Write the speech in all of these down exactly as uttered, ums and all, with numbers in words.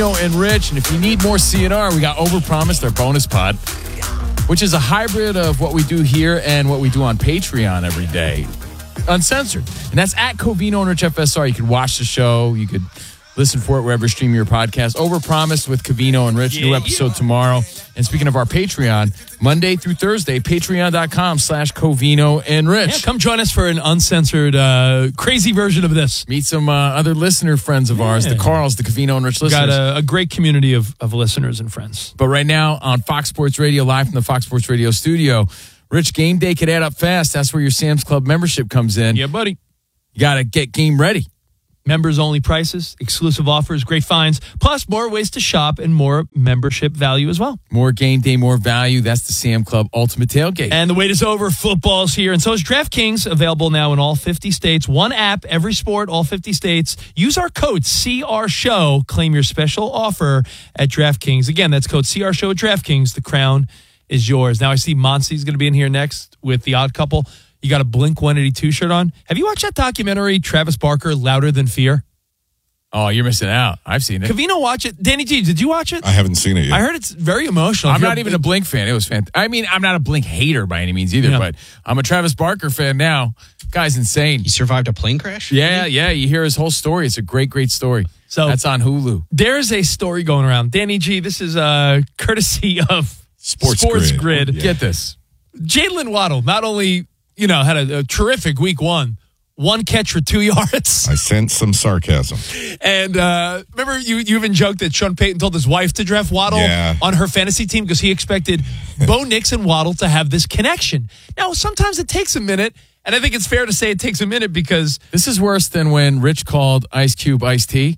Covino and Rich. And if you need more C N R, we got Overpromised, our bonus pod, which is a hybrid of what we do here and what we do on Patreon every day. Uncensored. And that's at Covino and Rich F S R. You could watch the show. You could listen for it wherever you stream your podcast. Overpromised with Covino and Rich. Yeah, new episode yeah. tomorrow. And speaking of our Patreon, Monday through Thursday, patreon.com slash Covino and Rich. Yeah, come join us for an uncensored, uh, crazy version of this. Meet some uh, other listener friends of yeah. ours, the Carls, the Covino and Rich listeners. Got a, a great community of, of listeners and friends. But right now on Fox Sports Radio, live from the Fox Sports Radio studio, Rich, game day could add up fast. That's where your Sam's Club membership comes in. Yeah, buddy. You got to get game ready. Members-only prices, exclusive offers, great finds, plus more ways to shop and more membership value as well. More game day, more value. That's the Sam Club Ultimate Tailgate. And the wait is over. Football's here. And so is DraftKings, available now in all fifty states. One app, every sport, all fifty states. Use our code C R Show. Claim your special offer at DraftKings. Again, that's code C R Show at DraftKings. The crown is yours. Now I see Monsi's going to be in here next with The Odd Couple. You got a Blink one eighty-two shirt on. Have you watched that documentary, Travis Barker, Louder Than Fear? Oh, you're missing out. I've seen it. Covino, watch it. Danny G, did you watch it? I haven't seen it yet. I heard it's very emotional. I'm not even a Blink fan. It was fantastic. I mean, I'm not a Blink hater by any means either, yeah. but I'm a Travis Barker fan now. Guy's insane. He survived a plane crash? Yeah, yeah. You hear his whole story. It's a great, great story. So that's on Hulu. There's a story going around. Danny G, this is uh, courtesy of Sports, Sports Grid. Grid. Oh, yeah. Get this. Jalen Waddle not only... you know, had a, a terrific week one. One catch for two yards. I sense some sarcasm. And uh, remember, you, you even joked that Sean Payton told his wife to draft Waddle yeah. on her fantasy team because he expected Bo Nix and Waddle to have this connection. Now, sometimes it takes a minute, and I think it's fair to say it takes a minute because... This is worse than when Rich called Ice Cube Ice T.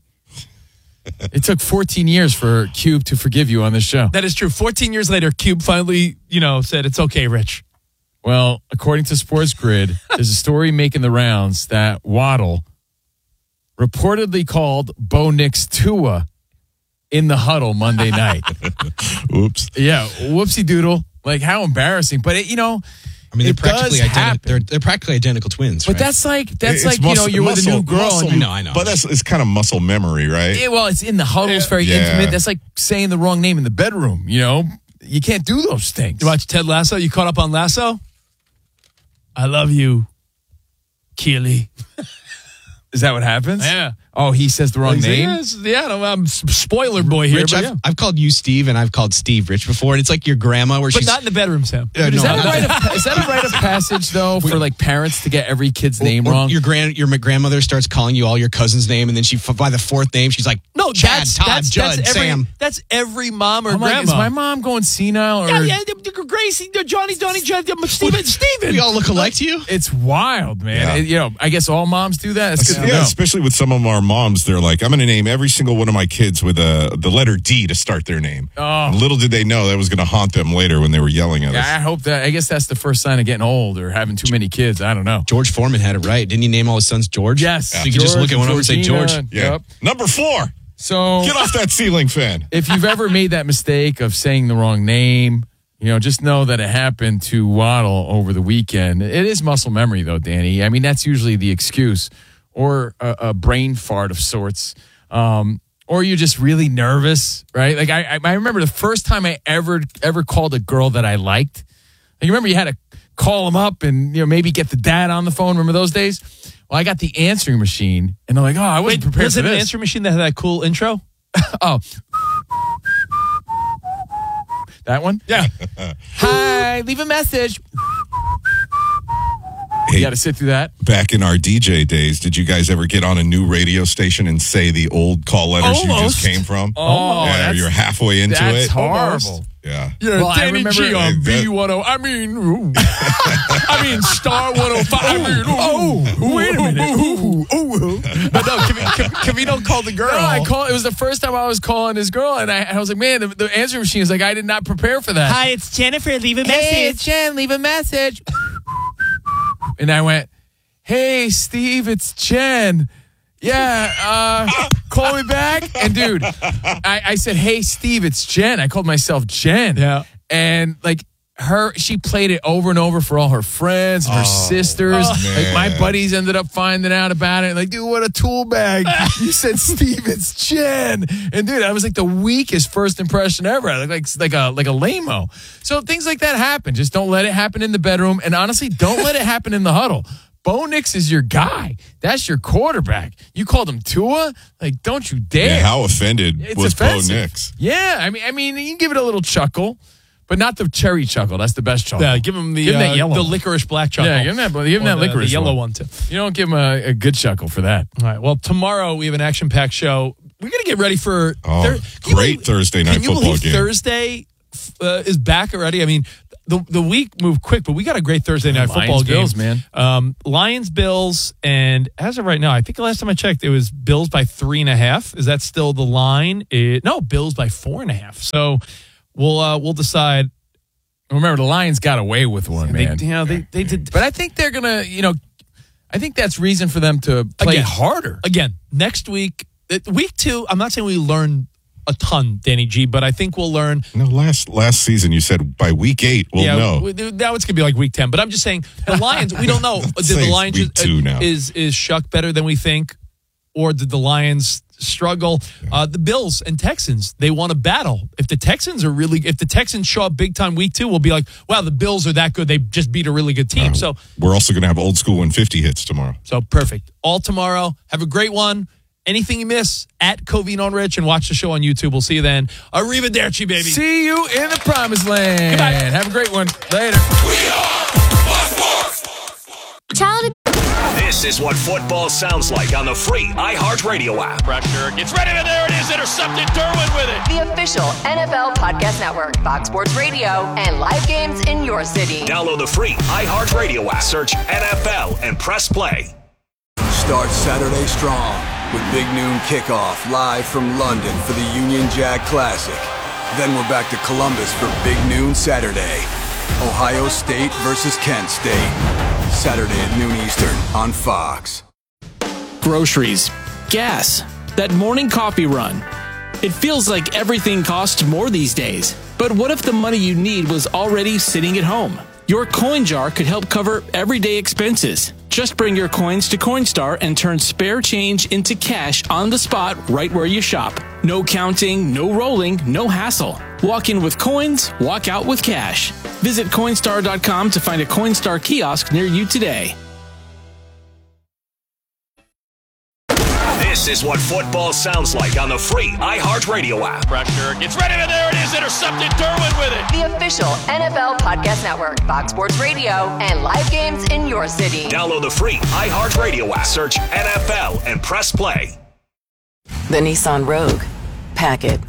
It took fourteen years for Cube to forgive you on this show. That is true. fourteen years later, Cube finally, you know, said, it's okay, Rich. Well, according to Sports Grid, there's a story making the rounds that Waddle reportedly called Bo Nix Tua in the huddle Monday night. Oops. Yeah, whoopsie doodle. Like, how embarrassing. But, it, you know, I mean, they're it practically does identi- they're, they're practically identical twins, But right? that's like, that's It's like muscle, you know, you're muscle, with a new girl. Muscle, and you, I know, I know. But that's it's kind of muscle memory, right? yeah, well, it's in the huddle. It's very Yeah. intimate. That's like saying the wrong name in the bedroom, you know? You can't do those things. You watch Ted Lasso? You caught up on Lasso? I love you, Keely. Is that what happens? Yeah. Oh, he says the wrong name? Yes, yeah, no, I'm spoiler boy here. Rich, but, I've, yeah. I've called you Steve and I've called Steve Rich before, and it's like your grandma where but she's... not in the bedroom, Sam. Uh, Is, no, that a I'm rite not- of, is that a rite of passage, though, for like parents to get every kid's name Or wrong? Your grand, your grandmother starts calling you all your cousin's name, and then she by the fourth name, she's like, No, Chad, that's, Todd, that's, Judd, that's every, Sam. That's every mom or I'm like, grandma. is my mom going senile? Or yeah, yeah, the- the Gracie, the Johnny, Johnny, Johnny, Steven, Steven. We all look alike to you? It's wild, man. Yeah. It- you know, I guess all moms do that. It's good to Yeah, know. especially with some of our moms, they're like, I'm going to name every single one of my kids with a, the letter D to start their name. Oh. And little did they know that was going to haunt them later when they were yelling at Yeah, us. I hope that. I guess that's the first sign of getting old or having too many kids. I don't know. George Foreman had it right. Didn't he name all his sons George? Yes. So you could just look at one of them and say George. Georgina, Yeah. Yep. Number four, So get off that ceiling fan. if you've ever made that mistake of saying the wrong name, you know, just know that it happened to Waddle over the weekend. It is muscle memory, though, Danny. I mean, that's usually the excuse, or a, a brain fart of sorts, um, or you're just really nervous, right? Like I, I remember the first time I ever ever called a girl that I liked. Like, you remember you had to call them up and you know maybe get the dad on the phone. Remember those days? Well, I got the answering machine, and I'm like, oh, I wasn't Wait, prepared was for it an this. answer machine that had that cool intro? Oh. That one? Yeah. Hi, leave a message. Hey, You got to sit through that. back in our D J days, did you guys ever get on a new radio station and say the old call letters you Almost. just came from? Oh, yeah, that's- you're halfway into That's it. horrible. Yeah. Yeah, Well, I Danny remember- G on That- B one oh. I mean, ooh. I mean, Star one oh five. I mean, ooh. Oh, wait a minute. Ooh, ooh, ooh. But no, Cav- Cav- Cavino called the girl. No, I call. It was the first time I was calling this girl, and I, I was like, man, the, the answering machine is like, I did not prepare for that. Hi, it's Jennifer. Leave a Hey, it's Jen. Leave a message. And I went, hey, Steve, it's Jen. Yeah, uh, call me back. And dude, I, I said, hey, Steve, it's Jen. I called myself Jen. Yeah. And like, her, she played it over and over for all her friends and her Oh, sisters. Like, my man. buddies ended up finding out about it. Like, dude, what a tool bag. You said Stevens Chen. And dude, that was like the weakest first impression ever. Like, like, like a like a lame-o. So things like that happen. Just don't let it happen in the bedroom. And honestly, don't let it happen in the huddle. Bo Nix is your guy. That's your quarterback. You called him Tua? Like, don't you dare. Yeah, how offended It's was offensive. Bo Nix? Yeah, I mean, I mean, you can give it a little chuckle, but not the cherry chuckle. That's the best chuckle. Yeah, give him the Give him that uh, yellow the one. licorice black chuckle. Yeah, give him that. Give him Or that the, licorice the yellow one. one too. You don't give him a, a good chuckle for that. All right. Well, tomorrow we have an action-packed show. We're gonna get ready for Oh, Thur- can you great believe- Thursday night can you football believe game. Thursday uh, is back already. I mean, the the week moved quick, but we got a great Thursday night Lions, football game. Bills, man. Um, Lions, Bills, and as of right now, I think the last time I checked, it was Bills by three and a half. Is that still the line? It, no, Bills by four and a half. So we'll uh, we'll decide. Remember, the Lions got away with one, They, man. you know, they they did. But I think they're gonna, you know, I think that's reason for them to play Again. harder. Again, next week, uh, week two. I'm not saying we learn a ton, Danny G, but I think we'll learn. No, last last season you said by week eight we'll yeah, know. we- now it's gonna be like week ten. But I'm just saying the Lions. We don't know. Did Say the it's Lions week just, two uh, now. is is Shuck better than we think, or did the Lions struggle? Uh, the Bills and Texans, they want to battle. If the Texans are really, if the Texans show up big time week two, we'll be like, wow, the Bills are that good. They just beat a really good team. Um, so We're also going to have old school and fifty hits tomorrow. so perfect. All tomorrow. Have a great one. Anything you miss, at Covino and Rich, and watch the show on YouTube. We'll see you then. Arrivederci, baby. See you in the promised land. Goodbye. Have a great one. Later. Child This is what football sounds like on the free iHeartRadio app. Pressure gets ready, and there it is. Intercepted. Derwin with it. the official N F L podcast network, Fox Sports Radio, and live games in your city. Download the free iHeartRadio app. Search N F L and press play. Start Saturday strong with Big Noon Kickoff live from London for the Union Jack Classic. Then we're back to Columbus for Big Noon Saturday. Ohio State versus Kent State. Saturday at noon Eastern on Fox. Groceries, gas, that morning coffee run. It feels like everything costs more these days. But what if the money you need was already sitting at home? Your coin jar could help cover everyday expenses. Just bring your coins to Coinstar and turn spare change into cash on the spot right where you shop. No counting, no rolling, no hassle. Walk in with coins, walk out with cash. Visit Coinstar dot com to find a Coinstar kiosk near you today. This is what football sounds like on the free iHeartRadio app. Pressure gets ready, and there it is. Intercepted. Derwin with it. The official N F L podcast network, Fox Sports Radio, and live games in your city. Download the free iHeartRadio app. Search N F L and press play. The Nissan Rogue. Pack it.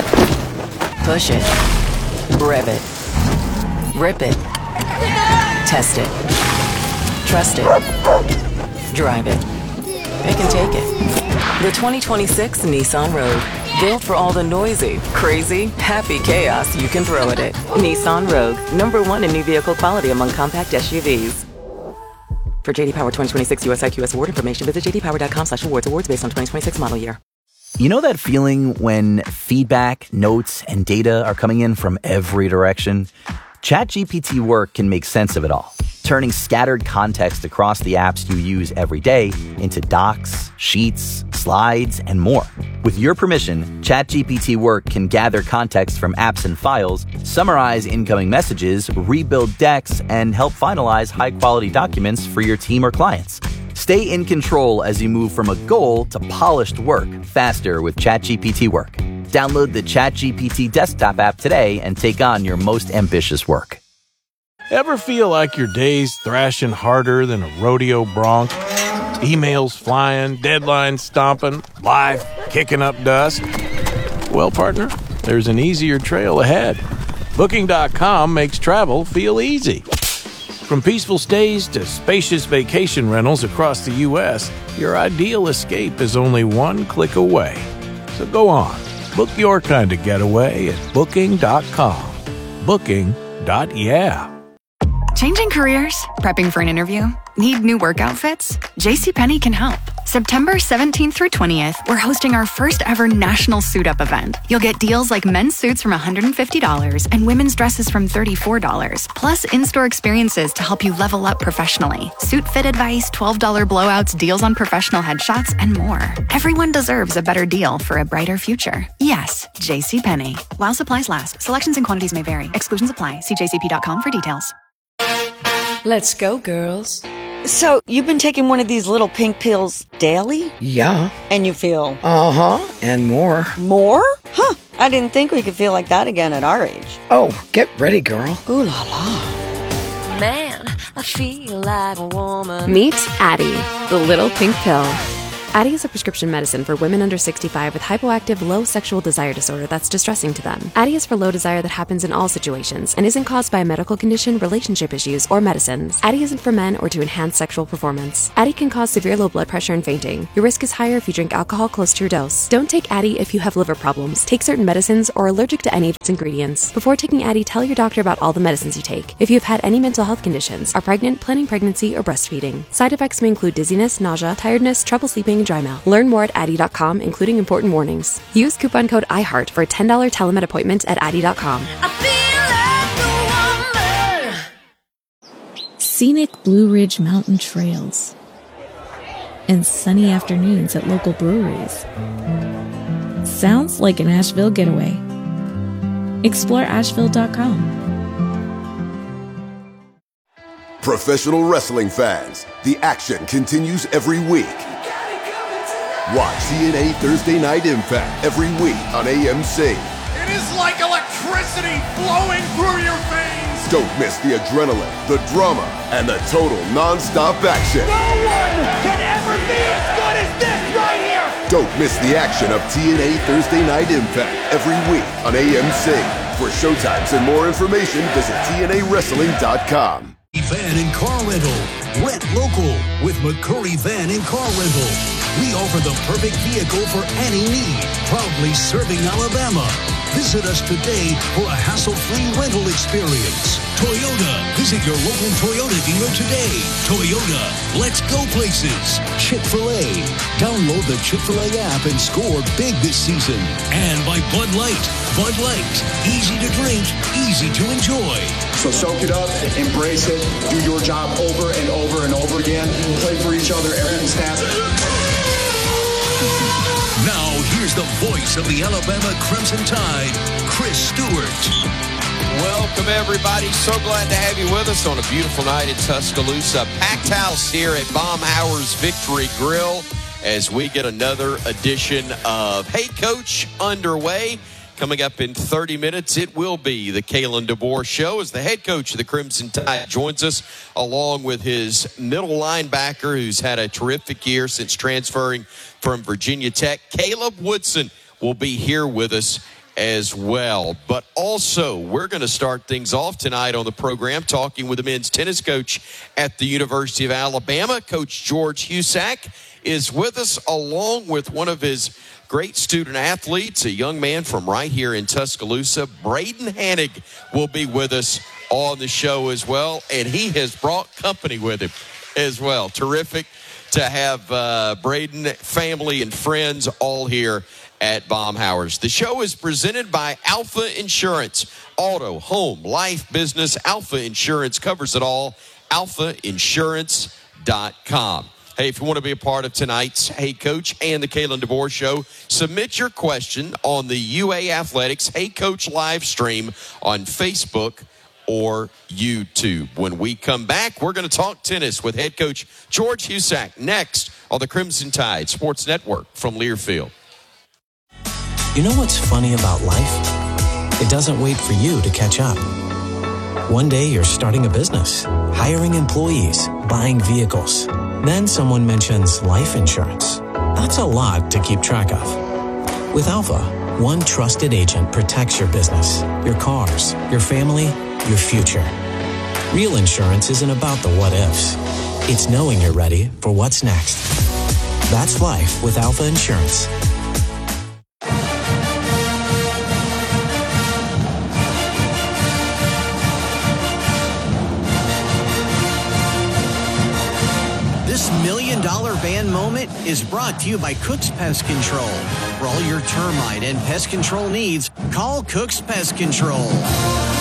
Push it. Rev it. Rip it. Test it. Trust it. Drive it. It can take it. The twenty twenty-six Nissan Rogue. Built for all the noisy, crazy, happy chaos you can throw at it. Nissan Rogue. Number one in new vehicle quality among compact S U Vs. For J D Power twenty twenty-six U S I Q S award information, visit j d power dot com slash awards. Awards based on twenty twenty-six model year. You know that feeling when feedback, notes, and data are coming in from every direction? ChatGPT Work can make sense of it all, turning scattered context across the apps you use every day into docs, sheets, slides, and more. With your permission, ChatGPT Work can gather context from apps and files, summarize incoming messages, rebuild decks, and help finalize high-quality documents for your team or clients. Stay in control as you move from a goal to polished work faster with ChatGPT Work. Download the ChatGPT desktop app today and take on your most ambitious work. Ever feel like your day's thrashing harder than a rodeo bronc? Emails flying, deadlines stomping, life kicking up dust? Well, partner, there's an easier trail ahead. Booking dot com makes travel feel easy. From peaceful stays to spacious vacation rentals across the U S, your ideal escape is only one click away. So go on, book your kind of getaway at Booking dot com. Booking. Yeah. Changing careers? Prepping for an interview? Need new work outfits? JCPenney can help. September seventeenth through twentieth, we're hosting our first ever national suit up event. You'll get deals like men's suits from one hundred fifty dollars and women's dresses from thirty-four dollars, plus in-store experiences to help you level up professionally. Suit fit advice, twelve dollars blowouts, deals on professional headshots, and more. Everyone deserves a better deal for a brighter future. Yes, JCPenney. While supplies last, selections and quantities may vary. Exclusions apply. See j c p dot com for details. Let's go, girls. So, you've been taking one of these little pink pills daily? Yeah. And you feel? Uh-huh, and more. More? Huh, I didn't think we could feel like that again at our age. Oh, get ready, girl. Ooh la la. Man, I feel like a woman. Meet Addie, the little pink pill. Addie is a prescription medicine for women under sixty-five with hypoactive low sexual desire disorder that's distressing to them. Addie is for low desire that happens in all situations and isn't caused by a medical condition, relationship issues, or medicines. Addie isn't for men or to enhance sexual performance. Addie can cause severe low blood pressure and fainting. Your risk is higher if you drink alcohol close to your dose. Don't take Addie if you have liver problems, take certain medicines, or are allergic to any of its ingredients. Before taking Addie, tell your doctor about all the medicines you take. If you have had any mental health conditions, are pregnant, planning pregnancy, or breastfeeding. Side effects may include dizziness, nausea, tiredness, trouble sleeping, and dry mouth. Learn more at Addie dot com, including important warnings. Use coupon code iHeart for a ten dollars telemed appointment at Addie dot com. Scenic Blue Ridge Mountain trails and sunny afternoons at local breweries. Sounds like an Asheville getaway. Explore Asheville dot com. Professional wrestling fans, the action continues every week. Watch T N A Thursday Night Impact every week on A M C. It is like electricity flowing through your veins. Don't miss the adrenaline, the drama, and the total non-stop action. No one can ever be as good as this right here. Don't miss the action of T N A Thursday Night Impact every week on A M C. For showtimes and more information, visit T N A wrestling dot com. Van and Car Rental. Rent local with McCurry Van and Car Rental. We offer the perfect vehicle for any need. Proudly serving Alabama. Visit us today for a hassle-free rental experience. Toyota. Visit your local Toyota dealer today. Toyota. Let's go places. Chick-fil-A. Download the Chick-fil-A app and score big this season. And by Bud Light. Bud Light. Easy to drink, easy to enjoy. So soak it up, embrace it, do your job over and over and over again. Play for each other, everything snaps. Now, here's the voice of the Alabama Crimson Tide, Chris Stewart. Welcome, everybody. So glad to have you with us on a beautiful night in Tuscaloosa. Packed house here at Baumhower's Victory Grill as we get another edition of Hey Coach underway. Coming up in thirty minutes, it will be the Kalen DeBoer Show as the head coach of the Crimson Tide joins us along with his middle linebacker who's had a terrific year since transferring from Virginia Tech. Caleb Woodson will be here with us as well. But also, we're going to start things off tonight on the program talking with the men's tennis coach at the University of Alabama. Coach George Husak is with us along with one of his great student athletes, a young man from right here in Tuscaloosa. Braden Hannig will be with us on the show as well, and he has brought company with him as well. Terrific to have uh, Braden, family, and friends all here at Baumhower's. The show is presented by Alpha Insurance. Auto, home, life, business. Alpha Insurance covers it all. alpha insurance dot com. Hey, if you want to be a part of tonight's Hey Coach and the Kalen DeBoer Show, submit your question on the U A Athletics Hey Coach live stream on Facebook or YouTube. When we come back, we're going to talk tennis with head coach George Husak next on the Crimson Tide Sports Network from Learfield. You know what's funny about life? It doesn't wait for you to catch up. One day you're starting a business, hiring employees, buying vehicles. Then someone mentions life insurance. That's a lot to keep track of. With Alpha, one trusted agent protects your business, your cars, your family, your future. Real insurance isn't about the what ifs. It's knowing you're ready for what's next. That's life with Alpha Insurance. This This million dollar van moment is brought to you by Cook's Pest Control. For all your termite and pest control needs, call Cook's Pest Control.